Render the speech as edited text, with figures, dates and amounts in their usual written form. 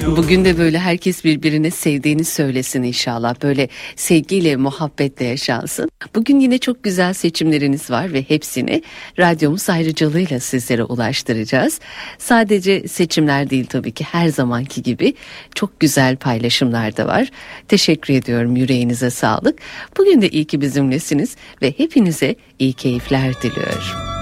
Bugün de böyle herkes birbirine sevdiğini söylesin inşallah. Böyle sevgiyle, muhabbetle yaşansın. Bugün yine çok güzel seçimleriniz var ve hepsini radyomuz ayrıcalığıyla sizlere ulaştıracağız. Sadece seçimler değil tabii ki, her zamanki gibi çok güzel paylaşımlar da var. Teşekkür ediyorum, yüreğinize sağlık. Bugün de iyi ki bizimlesiniz ve hepinize iyi keyifler diliyorum.